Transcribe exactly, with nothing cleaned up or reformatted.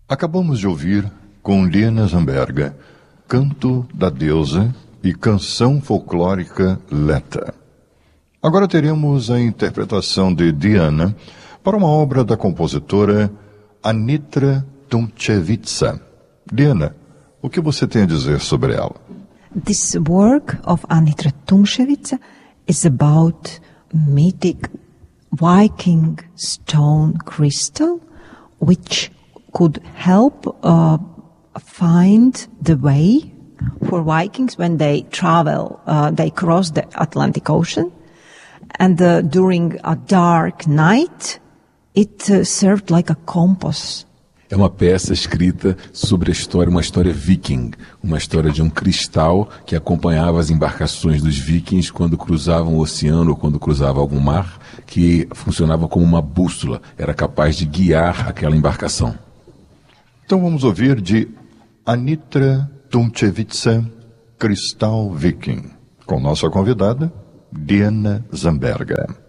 Acabamos de ouvir, com Liana Zamberga, Canto da Deusa e Canção Folclórica Leta. Agora teremos a interpretação de Diana para uma obra da compositora Anitra Tomchevitsa. Diana, o que você tem a dizer sobre ela? This work of Anitra Tomchevitsa is about mythic Viking stone crystal, which could help uh, find the way for Vikings when they travel, uh, they cross the Atlantic Ocean. And uh, during a dark night, it uh, served like a compass. É uma peça escrita sobre a história, uma história viking, uma história de um cristal que acompanhava as embarcações dos vikings quando cruzavam o oceano ou quando cruzavam algum mar, que funcionava como uma bússola, era capaz de guiar aquela embarcação. Então vamos ouvir de Anitra Tomchevitsa, Cristal Viking, com nossa convidada, Diana Zamberga.